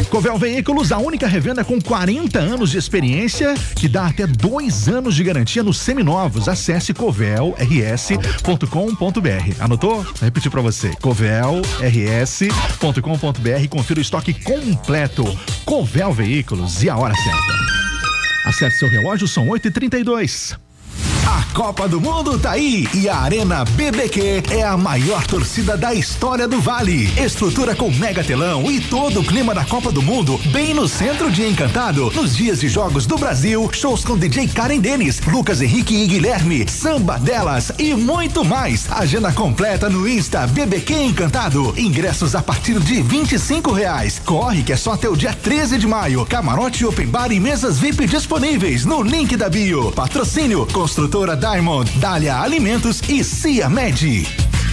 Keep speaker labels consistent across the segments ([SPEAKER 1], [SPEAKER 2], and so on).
[SPEAKER 1] Covel Veículos, a única revenda com 40 anos de experiência que dá até 2 anos de garantia nos seminovos. Acesse covelrs.com.br. Anotou? Vou repetir pra você. covelrs.com.br. Confira o estoque completo. Covel Veículos e a hora certa. Acesse seu relógio, são 8h32.
[SPEAKER 2] A Copa do Mundo tá aí e a Arena BBQ é a maior torcida da história do Vale. Estrutura com mega telão e todo o clima da Copa do Mundo bem no centro de Encantado. Nos dias de jogos do Brasil, shows com DJ Karen Denis, Lucas Henrique e Guilherme, samba delas e muito mais. Agenda completa no Insta BBQ Encantado. Ingressos a partir de R$25. Corre que é só até o dia 13 de maio. Camarote Open Bar e mesas VIP disponíveis no link da bio. Patrocínio Construtora Diamond, Dália Alimentos e Cia Med.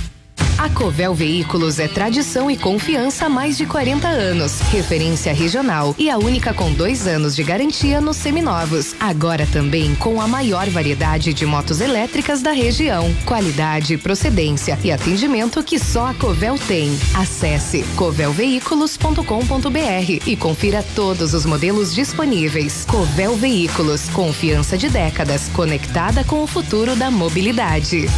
[SPEAKER 3] A Covel Veículos é tradição e confiança há mais de 40 anos. Referência regional e a única com 2 anos de garantia nos seminovos. Agora também com a maior variedade de motos elétricas da região. Qualidade, procedência e atendimento que só a Covel tem. Acesse covelveículos.com.br e confira todos os modelos disponíveis. Covel Veículos, confiança de décadas, conectada com o futuro da mobilidade.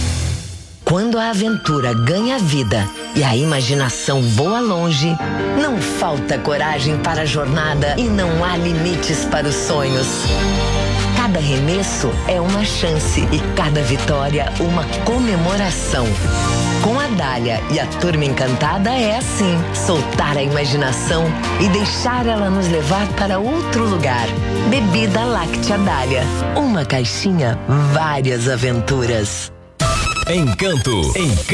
[SPEAKER 4] Quando a aventura ganha vida e a imaginação voa longe, não falta coragem para a jornada e não há limites para os sonhos. Cada arremesso é uma chance e cada vitória uma comemoração. Com a Dália e a Turma Encantada é assim, soltar a imaginação e deixar ela nos levar para outro lugar. Bebida Láctea Dália, uma caixinha, várias aventuras.
[SPEAKER 5] Encanto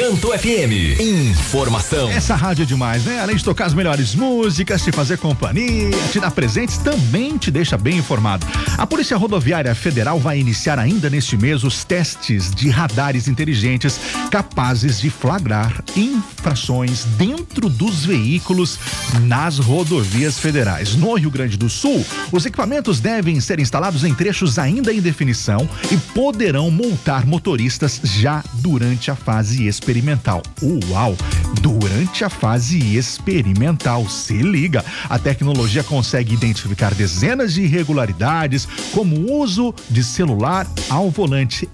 [SPEAKER 5] FM. Informação.
[SPEAKER 1] Essa rádio é demais, né? Além de tocar as melhores músicas, te fazer companhia, te dar presentes, também te deixa bem informado. A Polícia Rodoviária Federal vai iniciar ainda neste mês os testes de radares inteligentes capazes de flagrar infrações dentro dos veículos nas rodovias federais. No Rio Grande do Sul, os equipamentos devem ser instalados em trechos ainda em definição e poderão multar motoristas já durante a fase experimental. Uau! Durante a fase experimental, se liga! A tecnologia consegue identificar dezenas de irregularidades, como o uso de celular ao volante.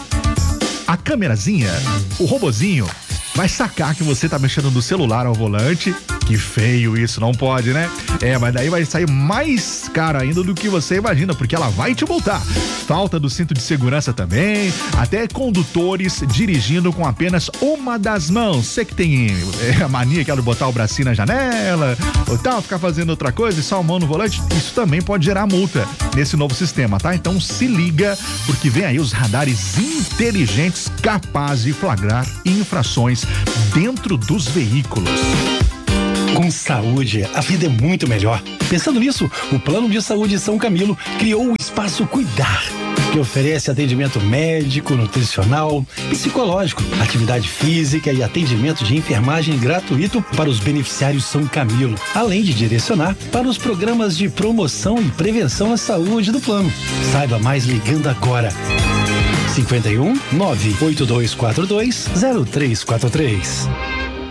[SPEAKER 1] A câmerazinha, o robozinho, vai sacar que você tá mexendo no celular ao volante. Que feio isso, não pode, né? Mas daí vai sair mais caro ainda do que você imagina, porque ela vai te multar. Falta do cinto de segurança também, até condutores dirigindo com apenas uma das mãos. Você que tem a mania que é de botar o bracinho na janela, ou tal, ficar fazendo outra coisa e só a mão no volante, isso também pode gerar multa nesse novo sistema, tá? Então se liga, porque vem aí os radares inteligentes capazes de flagrar infrações dentro dos veículos.
[SPEAKER 6] Com saúde, a vida é muito melhor. Pensando nisso, o Plano de Saúde São Camilo criou o Espaço Cuidar, que oferece atendimento médico, nutricional, psicológico, atividade física e atendimento de enfermagem gratuito para os beneficiários São Camilo, além de direcionar para os programas de promoção e prevenção à saúde do plano. Saiba mais ligando agora. 51 98242 0343.